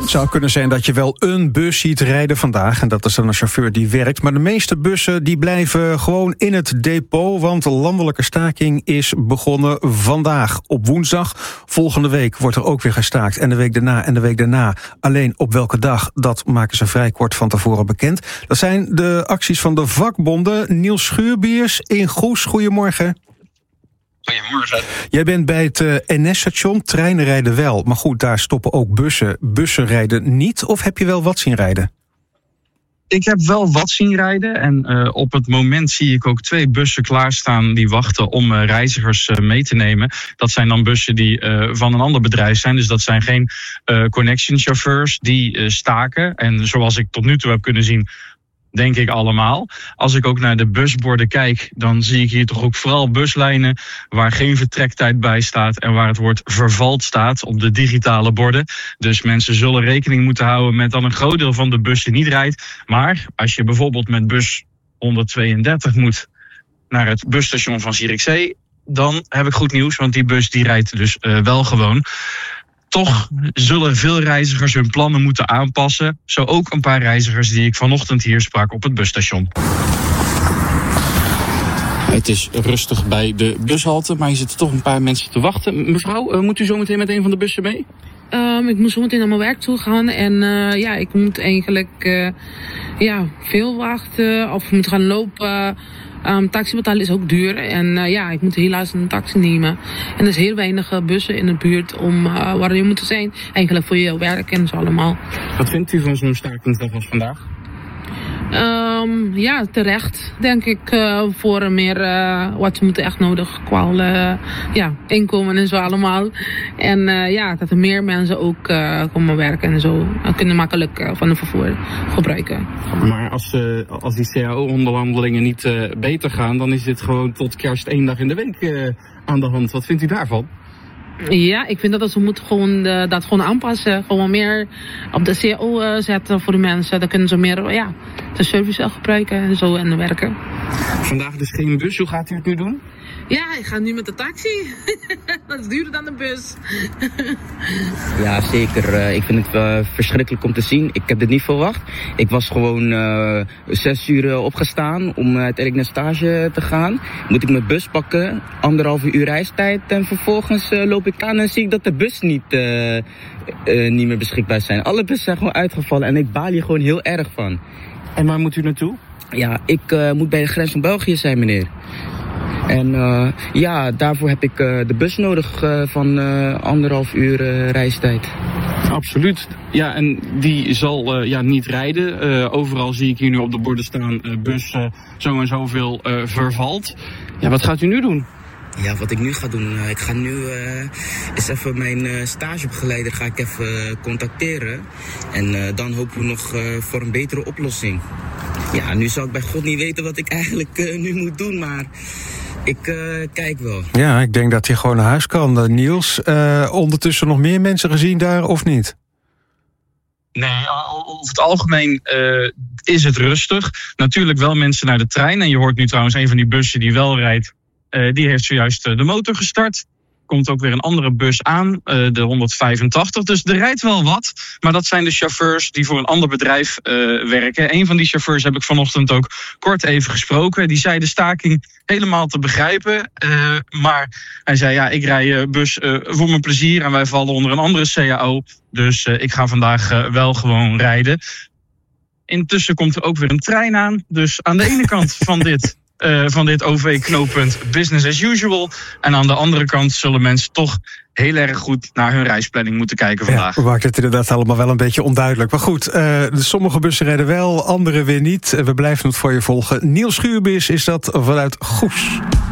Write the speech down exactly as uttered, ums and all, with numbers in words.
Het zou kunnen zijn dat je wel een bus ziet rijden vandaag, en dat is dan een chauffeur die werkt. Maar de meeste bussen die blijven gewoon in het depot, want de landelijke staking is begonnen vandaag. Op woensdag. Volgende week wordt er ook weer gestaakt. En de week daarna en de week daarna. Alleen op welke dag, dat maken ze vrij kort van tevoren bekend. Dat zijn de acties van de vakbonden. Niels Schuurbiers in Goes, goedemorgen. Goedemorgen. Jij bent bij het uh, N S-station. Treinen rijden wel, maar goed, daar stoppen ook bussen. Bussen rijden niet, of heb je wel wat zien rijden? Ik heb wel wat zien rijden. En uh, op het moment zie ik ook twee bussen klaarstaan die wachten om uh, reizigers uh, mee te nemen. Dat zijn dan bussen die uh, van een ander bedrijf zijn. Dus dat zijn geen uh, connection chauffeurs die uh, staken. En zoals ik tot nu toe heb kunnen zien, denk ik allemaal. Als ik ook naar de busborden kijk, dan zie ik hier toch ook vooral buslijnen waar geen vertrektijd bij staat en waar het woord vervalt staat op de digitale borden. Dus mensen zullen rekening moeten houden met dat een groot deel van de bussen niet rijdt. Maar als je bijvoorbeeld met bus honderdtweeëndertig moet naar het busstation van Zierikzee, dan heb ik goed nieuws, want die bus die rijdt dus uh, wel gewoon. Toch zullen veel reizigers hun plannen moeten aanpassen. Zo ook een paar reizigers die ik vanochtend hier sprak op het busstation. Het is rustig bij de bushalte, maar je zitten toch een paar mensen te wachten. Mevrouw, uh, moet u zo meteen met een van de bussen mee? Um, ik moet zo meteen naar mijn werk toe gaan. En uh, ja, ik moet eigenlijk uh, ja, veel wachten of moet gaan lopen. Um, taxi betalen is ook duur. En uh, ja, ik moet helaas een taxi nemen. En er is heel weinig uh, bussen in de buurt om uh, waar je moet zijn. Eigenlijk voor je werk en zo allemaal. Wat vindt u van zo'n stakingsdag als vandaag? Um, ja, terecht, denk ik, uh, voor meer uh, wat ze moeten echt nodig qua uh, ja, inkomen en zo allemaal. En uh, ja, dat er meer mensen ook uh, komen werken en zo. Uh, kunnen makkelijk uh, van het vervoer gebruiken. Maar als, uh, als die C A O-onderhandelingen niet uh, beter gaan, dan is dit gewoon tot kerst één dag in de week uh, aan de hand. Wat vindt u daarvan? Ja, ik vind dat ze moeten gewoon uh, dat gewoon aanpassen. Gewoon meer op de C A O uh, zetten voor de mensen. Dan kunnen ze meer ja, de service gebruiken en zo en werken. Vandaag dus geen bus. Hoe gaat u het nu doen? Ja, ik ga nu met de taxi. Dat is duurder dan de bus. Ja, zeker. Uh, ik vind het uh, verschrikkelijk om te zien. Ik heb dit niet verwacht. Ik was gewoon uh, zes uur uh, opgestaan om uiteindelijk naar stage te gaan. Moet ik mijn bus pakken, anderhalve uur reistijd. En vervolgens uh, loop ik aan en zie ik dat de bus niet, uh, uh, niet meer beschikbaar zijn. Alle bussen zijn gewoon uitgevallen en ik baal hier gewoon heel erg van. En waar moet u naartoe? Ja, ik uh, moet bij de grens van België zijn, meneer. En uh, ja, daarvoor heb ik uh, de bus nodig uh, van uh, anderhalf uur uh, reistijd. Absoluut. Ja, en die zal uh, ja, niet rijden. Uh, overal zie ik hier nu op de borden staan, uh, bus uh, zo en zoveel uh, vervalt. Ja, wat gaat u nu doen? Ja, wat ik nu ga doen, uh, ik ga nu uh, eens even mijn uh, stagebegeleider ga ik even uh, contacteren. En uh, dan hopen we nog uh, voor een betere oplossing. Ja, nu zou ik bij God niet weten wat ik eigenlijk uh, nu moet doen, maar ik uh, kijk wel. Ja, ik denk dat hij gewoon naar huis kan. Uh, Niels, uh, ondertussen nog meer mensen gezien daar of niet? Nee, over het algemeen uh, is het rustig. Natuurlijk wel mensen naar de trein. En je hoort nu trouwens een van die bussen die wel rijdt. Uh, die heeft zojuist uh, de motor gestart. Komt ook weer een andere bus aan, uh, de honderdvijfentachtig. Dus er rijdt wel wat. Maar dat zijn de chauffeurs die voor een ander bedrijf uh, werken. Een van die chauffeurs heb ik vanochtend ook kort even gesproken. Die zei de staking helemaal te begrijpen. Uh, maar hij zei, ja, ik rij uh, bus uh, voor mijn plezier. En wij vallen onder een andere C A O. Dus uh, ik ga vandaag uh, wel gewoon rijden. Intussen komt er ook weer een trein aan. Dus aan de ene kant van dit... Uh, van dit O V-knooppunt business as usual. En aan de andere kant zullen mensen toch heel erg goed naar hun reisplanning moeten kijken vandaag. Ja, we maken het inderdaad allemaal wel een beetje onduidelijk. Maar goed, uh, sommige bussen rijden wel, andere weer niet. We blijven het voor je volgen. Niels Schuurbiers is dat vanuit Goes.